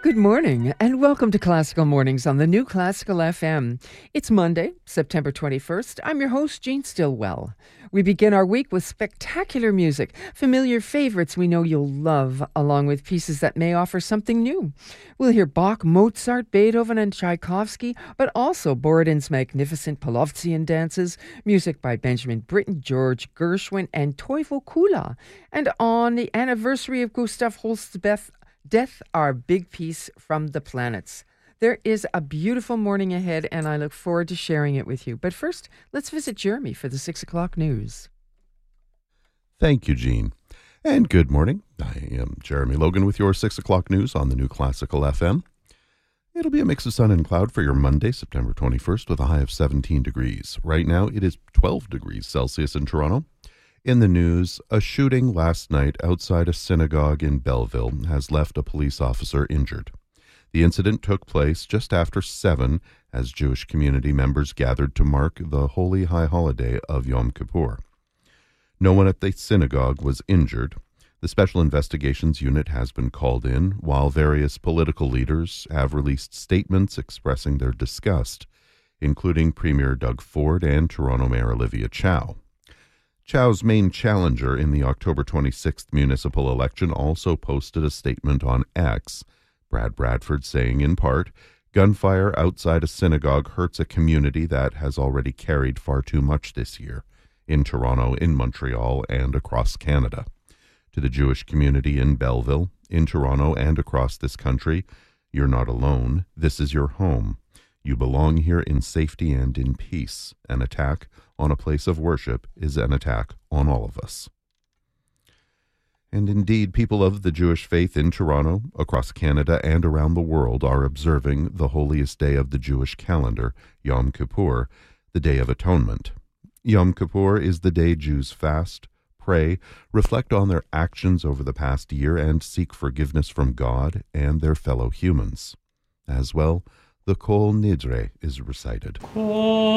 Good morning, and welcome to Classical Mornings on the New Classical FM. It's Monday, September 21st. I'm your host, Jean Stillwell. We begin our week with spectacular music, familiar favorites we know you'll love, along with pieces that may offer something new. We'll hear Bach, Mozart, Beethoven, and Tchaikovsky, but also Borodin's magnificent Polovtsian dances, music by Benjamin Britten, George Gershwin, and Toivo Kula. And on the anniversary of Gustav Holst's death, our big piece from the planets. There is a beautiful morning ahead, and I look forward to sharing it with you. But first, let's visit Jeremy for the 6 o'clock news. Thank you, Jean. And good morning. I am Jeremy Logan with your 6 o'clock news on the New Classical FM. It'll be a mix of sun and cloud for your Monday, September 21st, with a high of 17 degrees. Right now, it is 12 degrees Celsius in Toronto. In the news, a shooting last night outside a synagogue in Belleville has left a police officer injured. The incident took place just after 7 as Jewish community members gathered to mark the holy high holiday of Yom Kippur. No one at the synagogue was injured. The Special Investigations Unit has been called in, while various political leaders have released statements expressing their disgust, including Premier Doug Ford and Toronto Mayor Olivia Chow. Chow's main challenger in the October 26th municipal election also posted a statement on X, Brad Bradford saying, in part, gunfire outside a synagogue hurts a community that has already carried far too much this year, in Toronto, in Montreal, and across Canada. To the Jewish community in Belleville, in Toronto, and across this country, you're not alone. This is your home. You belong here in safety and in peace. An attack on a place of worship is an attack on all of us. And indeed, people of the Jewish faith in Toronto, across Canada, and around the world are observing the holiest day of the Jewish calendar, Yom Kippur, the Day of Atonement. Yom Kippur is the day Jews fast, pray, reflect on their actions over the past year, and seek forgiveness from God and their fellow humans. As well, the Kol Nidre is recited.